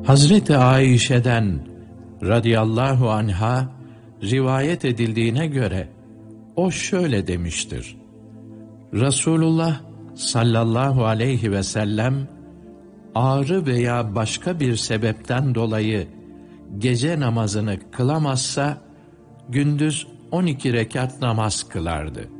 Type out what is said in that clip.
Hazreti Ayşe'den radıyallahu anha rivayet edildiğine göre o şöyle demiştir: Resulullah sallallahu aleyhi ve sellem ağrı veya başka bir sebepten dolayı gece namazını kılamazsa gündüz 12 rekat namaz kılardı.